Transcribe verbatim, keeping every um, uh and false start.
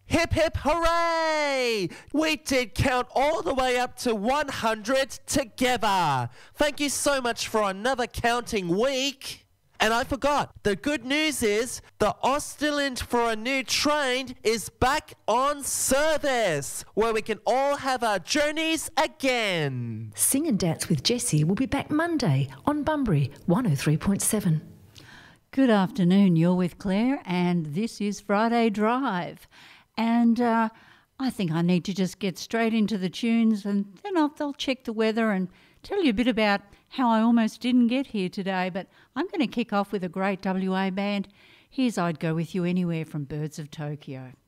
Hip hip hooray! We did count all the way up to one hundred together. Thank you so much for another counting week. And I forgot, the good news is the Austerland for a New Train is back on service, where we can all have our journeys again. Sing and Dance with Jessie will be back Monday on Bunbury one oh three point seven. Good afternoon, you're with Claire and this is Friday Drive. And uh, I think I need to just get straight into the tunes and then I'll, I'll check the weather and tell you a bit about how I almost didn't get here today, but I'm going to kick off with a great W A band. Here's I'd Go With You Anywhere from Birds of Tokyo.